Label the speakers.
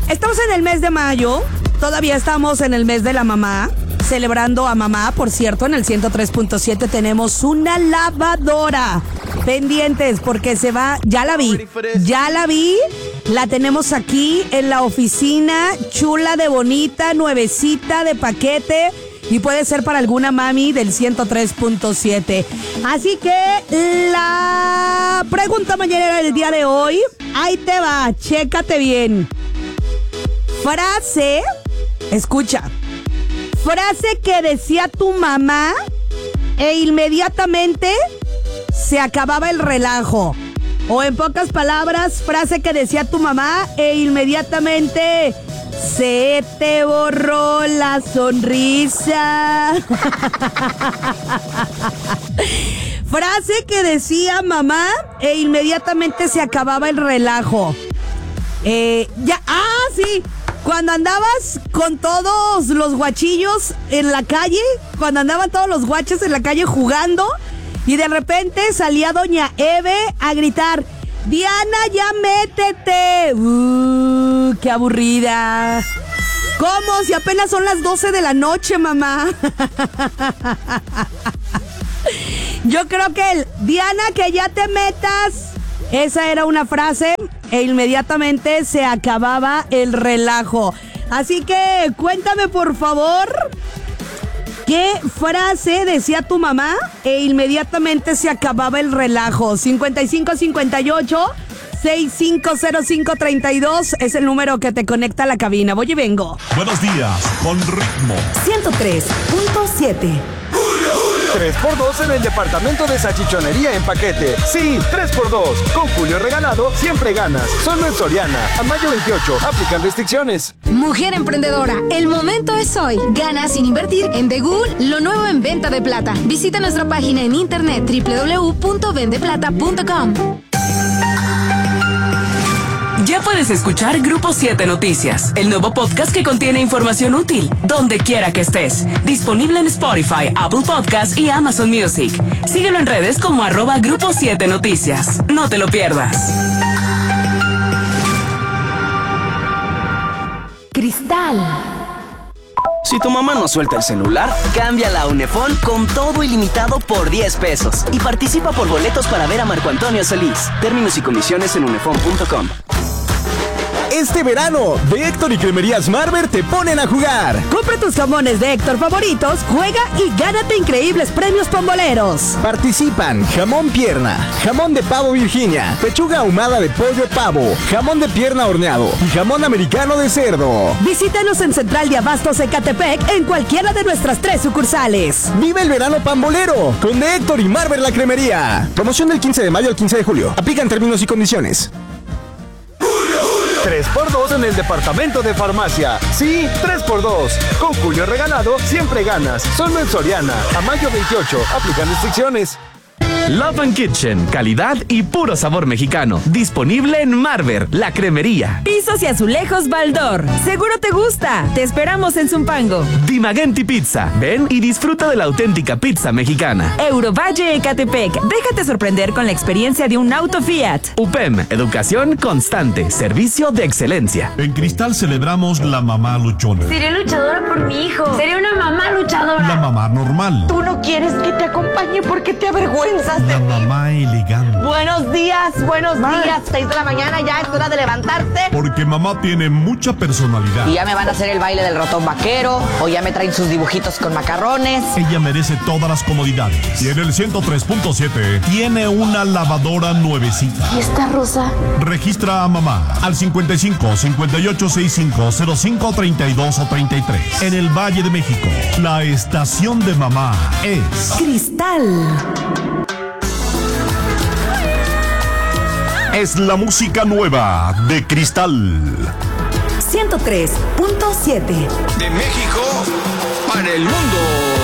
Speaker 1: Estamos en el mes de mayo, todavía estamos en el mes de la mamá, celebrando a mamá. Por cierto, en el 103.7 tenemos una lavadora. Pendientes porque se va, ya la vi, la tenemos aquí en la oficina, chula de bonita, nuevecita de paquete. Y puede ser para alguna mami del 103.7. Así que la pregunta mañanera del día de hoy, ahí te va, chécate bien. Frase, escucha, frase que decía tu mamá e inmediatamente se acababa el relajo. O en pocas palabras, frase que decía tu mamá e inmediatamente se te borró la sonrisa. Frase que decía mamá e inmediatamente se acababa el relajo. Sí. Cuando andabas con todos los guachillos en la calle, cuando andaban todos los guaches en la calle jugando, y de repente salía doña Eve a gritar: Diana, ya métete. Qué aburrida. ¿Cómo? Si apenas son las 12 de la noche, mamá. Yo creo que el Diana, que ya te metas. Esa era una frase e inmediatamente se acababa el relajo. Así que cuéntame, por favor, ¿qué frase decía tu mamá e inmediatamente se acababa el relajo? 5558-650532 es el número que te conecta a la cabina. Voy y vengo.
Speaker 2: Buenos días, con ritmo.
Speaker 1: 103.7.
Speaker 3: 3x2 en el departamento de salchichonería en paquete. Sí, 3x2. Con Julio regalado, siempre ganas. Solo en Soriana. A mayo 28. Aplican restricciones.
Speaker 4: Mujer emprendedora, el momento es hoy. Gana sin invertir en Begul, lo nuevo en venta de plata. Visita nuestra página en internet www.vendeplata.com.
Speaker 5: Ya puedes escuchar Grupo 7 Noticias, el nuevo podcast que contiene información útil, donde quiera que estés. Disponible en Spotify, Apple Podcasts y Amazon Music. Síguelo en redes como @Grupo 7 Noticias. No te lo pierdas.
Speaker 4: Cristal.
Speaker 6: Si tu mamá no suelta el celular, cámbiala a Unefón con todo ilimitado por 10 pesos. Y participa por boletos para ver a Marco Antonio Solís. Términos y condiciones en unefón.com.
Speaker 3: Este verano, de Héctor y Cremerías Marver te ponen a jugar.
Speaker 1: Compra tus jamones de Héctor favoritos, juega y gánate increíbles premios pomboleros.
Speaker 3: Participan jamón pierna, jamón de pavo Virginia, pechuga ahumada de pollo pavo, jamón de pierna horneado y jamón americano de cerdo.
Speaker 1: Visítanos en Central de Abastos Ecatepec en cualquiera de nuestras 3 sucursales.
Speaker 3: Vive el verano pambolero con de Héctor y Marver la Cremería. Promoción del 15 de mayo al 15 de julio. Aplican términos y condiciones. 3x2 en el departamento de farmacia. Sí, 3x2. Con Julio regalado, siempre ganas. Solo en Soriana. A mayo 28. Aplican restricciones.
Speaker 7: Love and Kitchen, calidad y puro sabor mexicano. Disponible en Marver, la cremería.
Speaker 8: Pisos y azulejos Baldor. Seguro te gusta. Te esperamos en Zumpango.
Speaker 7: Dimagenti Pizza. Ven y disfruta de la auténtica pizza mexicana.
Speaker 8: Eurovalle Ecatepec. Déjate sorprender con la experiencia de un auto Fiat.
Speaker 7: UPEM, educación constante, servicio de excelencia.
Speaker 2: En Cristal celebramos la mamá luchona.
Speaker 9: Seré luchadora por mi hijo. Seré una mamá luchadora.
Speaker 2: La mamá normal.
Speaker 10: Tú no quieres que te acompañe porque te avergüenzas.
Speaker 2: La mamá elegante.
Speaker 10: Buenos días, 6 de la mañana, ya es hora de levantarte.
Speaker 2: Porque mamá tiene mucha personalidad.
Speaker 10: Y ya me van a hacer el baile del ratón vaquero, o ya me traen sus dibujitos con macarrones.
Speaker 2: Ella merece todas las comodidades. Y en el 103.7 tiene una lavadora nuevecita.
Speaker 9: ¿Y esta rosa?
Speaker 2: Registra a mamá al 55 5865 05 32 o 33. En el Valle de México, la estación de mamá es
Speaker 1: Cristal.
Speaker 2: Es la música nueva de Cristal.
Speaker 1: 103.7.
Speaker 3: De México para el mundo.